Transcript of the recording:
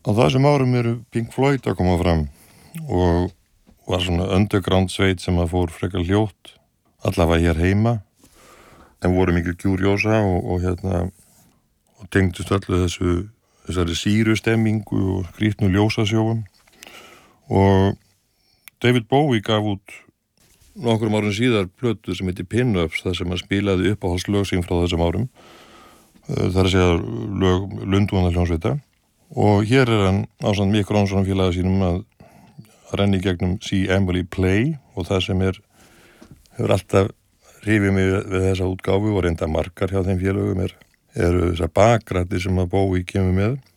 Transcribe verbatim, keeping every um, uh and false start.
Á þessum árum eru Pink Floyd að koma fram og var svona underground sveit sem að fór frekar hljótt, allavega hér heima, en voru mikil gjúrjósa og, og hérna og tengdust öllu þessu þessari sýrustemmingu og skrýtnu ljósasjóum. Og David Bowie gaf út nokkrum árum síðar plötu sem heitir Pin-Ups, þar sem hann spilaði uppáhaldslög sín frá þessum árum. Það er að segja lög Lundúnahljómsveita. Og hér er hann ásamt Mick Ronson félaga sínum að renna í gegnum See Emily Play, og það sem er hefur alltaf hrifið mig við þessa útgáfu og reynda margar hjá þeim félögum er eru þessar bakrættir sem að Bowie kemur með.